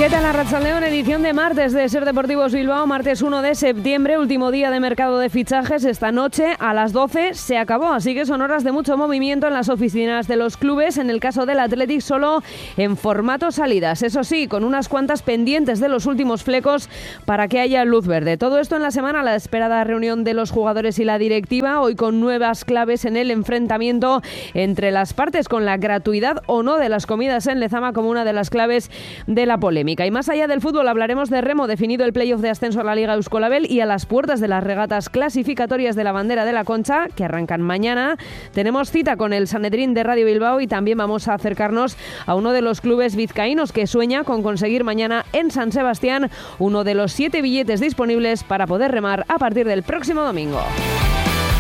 ¿Qué tal, Arratsaldeon? Edición de martes de Ser Deportivos Bilbao, martes 1 de septiembre, último día de mercado de fichajes. Esta noche a las 12 se acabó, así que son horas de mucho movimiento en las oficinas de los clubes. En el caso del Athletic, solo en formato salidas, eso sí, con unas cuantas pendientes de los últimos flecos para que haya luz verde. Todo esto en la semana a la esperada reunión de los jugadores y la directiva, hoy con nuevas claves en el enfrentamiento entre las partes, con la gratuidad o no de las comidas en Lezama como una de las claves de la polémica. Y más allá del fútbol hablaremos de remo, definido el playoff de ascenso a la Liga Euskolabel y a las puertas de las regatas clasificatorias de la Bandera de la Concha, que arrancan mañana. Tenemos cita con el Sanedrín de Radio Bilbao y también vamos a acercarnos a uno de los clubes vizcaínos que sueña con conseguir mañana en San Sebastián uno de los 7 billetes disponibles para poder remar a partir del próximo domingo.